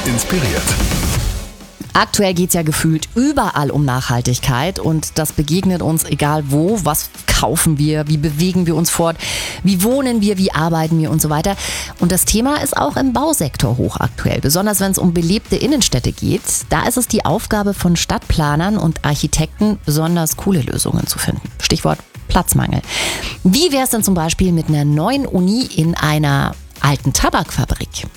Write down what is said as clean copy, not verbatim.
inspiriert. Aktuell geht es ja gefühlt überall um Nachhaltigkeit und das begegnet uns egal wo. Was kaufen wir, wie bewegen wir uns fort, wie wohnen wir, wie arbeiten wir und so weiter. Und das Thema ist auch im Bausektor hochaktuell, besonders wenn es um belebte Innenstädte geht. Da ist es die Aufgabe von Stadtplanern und Architekten, besonders coole Lösungen zu finden. Stichwort Platzmangel. Wie wäre es denn zum Beispiel mit einer neuen Uni in einer alten Tabakfabrik?